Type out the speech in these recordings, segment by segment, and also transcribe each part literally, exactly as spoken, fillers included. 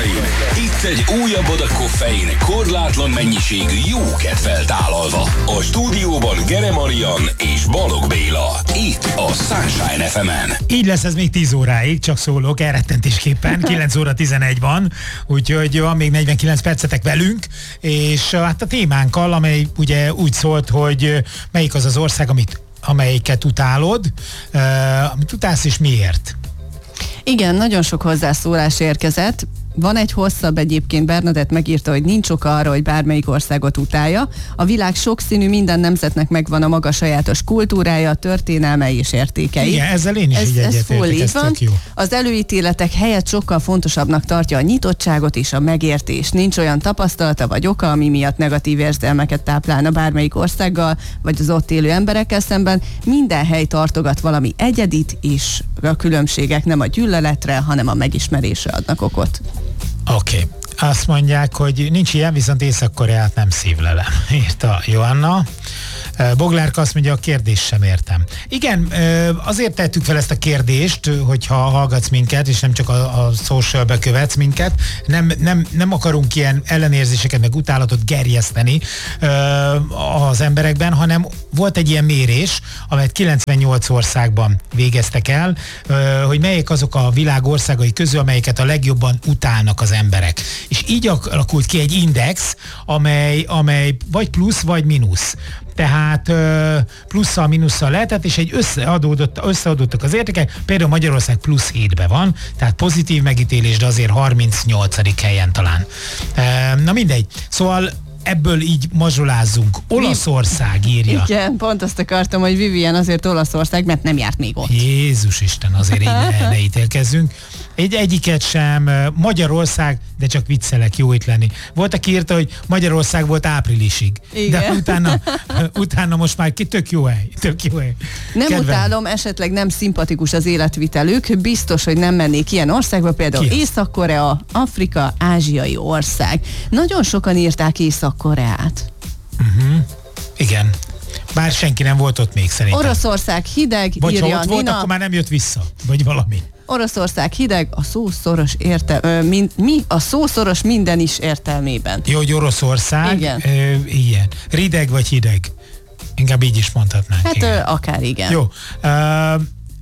koffein. Itt egy újabb adag koffein, korlátlan mennyiségű jó kedvel tálalva. A stúdióban Gere Marian és Balog Béla. Itt a Sunshine ef emen. Így lesz ez még tíz óráig, csak szólok elrettentésképpen. kilenc óra tizenegy van, úgyhogy van még negyvenkilenc percetek velünk, és hát a témánkkal, amely ugye úgy szólt, hogy melyik az az ország, amit, amelyiket utálod, uh, amit utálsz és miért? Igen, nagyon sok hozzászólás érkezett. Van egy hosszabb egyébként, Bernadett megírta, hogy nincs oka arra, hogy bármelyik országot utálja. A világ sokszínű, minden nemzetnek megvan a maga sajátos kultúrája, történelme és értékei. Igen, ezzel én is ez, így egyetértek, ez tök jó. Az előítéletek helyett sokkal fontosabbnak tartja a nyitottságot és a megértést. Nincs olyan tapasztalata vagy oka, ami miatt negatív érzelmeket táplálna bármelyik országgal, vagy az ott élő emberekkel szemben. Minden hely tartogat valami egyedit, és a különbségek nem a gyűlöletre, hanem a megismerésre adnak okot. Oké. Okay. Azt mondják, hogy nincs ilyen, viszont Észak-Koreát nem szívlelem, írta Joanna. Boglárka azt mondja, a kérdést sem értem. Igen, azért tettük fel ezt a kérdést, hogyha hallgatsz minket, és nem csak a, a socialbe követsz minket, nem, nem, nem akarunk ilyen ellenérzéseket, meg utálatot gerjeszteni az emberekben, hanem volt egy ilyen mérés, amelyet kilencvennyolc országban végeztek el, hogy melyek azok a világ országai közül, amelyeket a legjobban utálnak az emberek. És így alakult ki egy index, amely, amely vagy plusz, vagy mínusz. Tehát plusszal, mínusszal lehetett, és egy összeadódott, összeadódtak az értékek, például Magyarország plusz hétben van, tehát pozitív megítélés, de azért harmincnyolcadik helyen talán. Na mindegy. Szóval ebből így mazsolázzunk. Olaszország írja. Igen, pont azt akartam, hogy Vivian azért Olaszország, mert nem járt még ott. Jézus Isten, azért így ne, ne ítélkezzünk. Egy egyiket sem. Magyarország, de csak viccelek, jó itt lenni. Volt, aki írta, hogy Magyarország volt áprilisig. Igen. De utána, utána most már tök jó hely. Tök jó hely. Nem Kedven. Utálom, esetleg nem szimpatikus az életvitelük, biztos, hogy nem mennék ilyen országba, például Észak-Korea, Afrika, ázsiai ország. Nagyon sokan írták Észak-Koreát. Uh-huh. Igen. Bár senki nem volt ott még szerintem. Oroszország hideg, vagy írja ha ott volt, Nina. akkor már nem jött vissza. Vagy valami. Oroszország hideg, a szószoros érte, min, mi a szószoros minden is értelmében. Jó, hogy Oroszország. Igen. Ö, ilyen. Rideg vagy hideg? Inkább így is mondhatnánk. Hát ö, akár igen. Jó. Ö,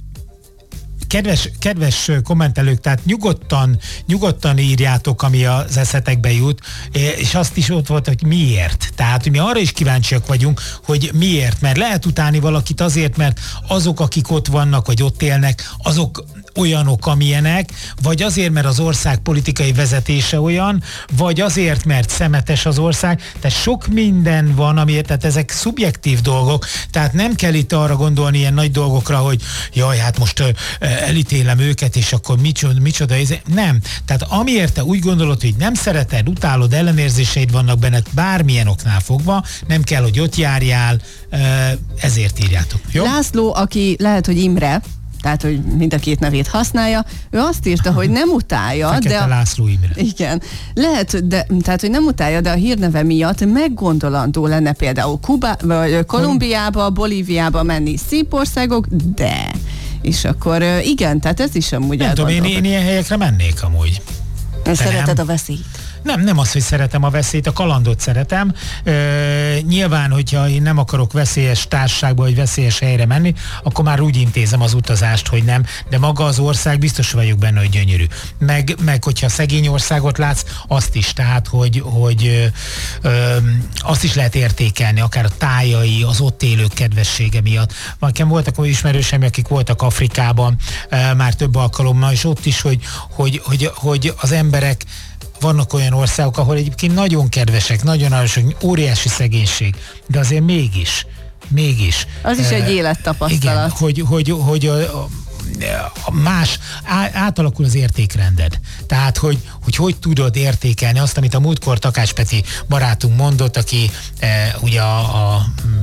Kedves, kedves kommentelők, tehát nyugodtan, nyugodtan írjátok, ami az eszetekbe jut, és azt is ott volt, hogy miért. Tehát, hogy mi arra is kíváncsiak vagyunk, hogy miért, mert lehet utálni valakit azért, mert azok, akik ott vannak, vagy ott élnek, azok olyanok, amilyenek, vagy azért, mert az ország politikai vezetése olyan, vagy azért, mert szemetes az ország. Tehát sok minden van, amiért, tehát ezek szubjektív dolgok, tehát nem kell itt arra gondolni ilyen nagy dolgokra, hogy jaj, hát most uh, elítélem őket, és akkor micsoda, micsoda, nem. Tehát amiért te úgy gondolod, hogy nem szereted, utálod, ellenérzéseid vannak benned bármilyen oknál fogva, nem kell, hogy ott járjál, uh, ezért írjátok. Jó? László, aki lehet, hogy Imre, tehát, hogy mind a két nevét használja, ő azt írta, hogy nem utálja, Fekete de... A, László Imre. Igen. Lehet, de, tehát, hogy nem utálja, de a hírneve miatt meggondolandó lenne például Kuba, vagy Kolumbiába, Bolíviába menni, szép országok, de... És akkor igen, tehát ez is amúgy nem tudom, én, én ilyen helyekre mennék amúgy. Szereted nem. a veszélyt? Nem, nem az, hogy szeretem a veszélyt, a kalandot szeretem. Ö, nyilván, hogyha én nem akarok veszélyes társaságba, vagy veszélyes helyre menni, akkor már úgy intézem az utazást, hogy nem, de maga az ország biztos vagyok benne, hogy gyönyörű. Meg, meg hogyha szegény országot látsz, azt is, tehát, hogy, hogy ö, ö, azt is lehet értékelni, akár a tájai, az ott élők kedvessége miatt. Nekem voltak olyan ismerőseim, akik voltak Afrikában ö, már több alkalommal, és ott is, hogy, hogy, hogy, hogy az emberek vannak olyan országok, ahol egyébként nagyon kedvesek, nagyon aranyosak, óriási szegénység, de azért mégis, mégis. Az is uh, egy élettapasztalat. Igen, hogy, hogy, hogy a, a, a más, á, átalakul az értékrended. Tehát, hogy, hogy hogy tudod értékelni azt, amit a múltkor Takács Peti barátunk mondott, aki e, ugye a, a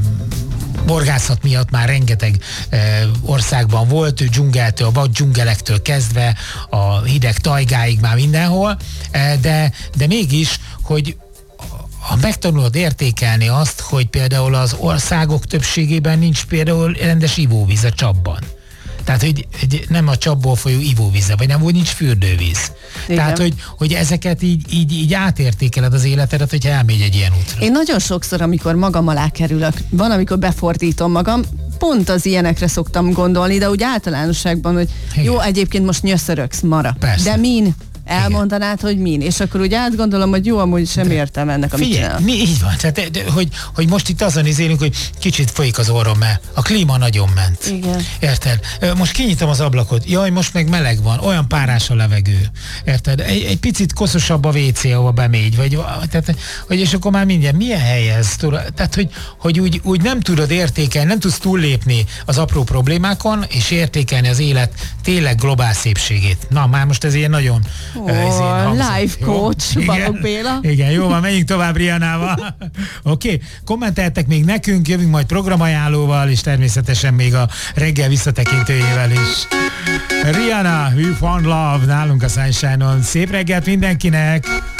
borgászat miatt már rengeteg e, országban volt, dzsungeltől, vagy dzsungelektől kezdve a hideg tajgáig már mindenhol, e, de, de mégis, hogy ha megtanulod értékelni azt, hogy például az országok többségében nincs például rendes ivóvíz a csapban. Tehát, hogy, hogy nem a csapból folyó ivóvízre, vagy nem, hogy nincs fürdővíz. Igen. Tehát, hogy, hogy ezeket így, így, így átértékeled az életedet, hogyha elmegy egy ilyen útra. Én nagyon sokszor, amikor magam alá kerülök, van, amikor befordítom magam, pont az ilyenekre szoktam gondolni, de úgy általánosságban, hogy igen. Jó, egyébként most nyöszörögsz, mara. Persze. De min? Elmondanád, hogy min, és akkor úgy átgondolom, hogy jó, amúgy sem értem ennek, amit figyelj, mi, így van, tehát, de, de, hogy, hogy most itt azon izélünk, hogy kicsit folyik az orrom, mert a klíma nagyon ment. Igen. Érted? Most kinyitom az ablakot, jaj, most meg meleg van, olyan párás a levegő. Érted? Egy, egy picit koszosabb a vé cé, ahova bemégy, vagy, tehát, hogy és akkor már mindjárt, milyen hely ez? Tehát, hogy, hogy úgy, úgy nem tudod értékelni, nem tudsz túllépni az apró problémákon, és értékelni az élet tényleg globál szépségét. Na, már most ez ilyen nagyon Oh, life coach, Balogh Béla. Igen, jó van, menjünk tovább Rihanával. Oké, okay. Kommenteltek még nekünk, jövünk majd programajánlóval, és természetesen még a reggel visszatekintőjével is. Rihanna, We Found Love, nálunk a Sunshine-on. Szép reggelt mindenkinek!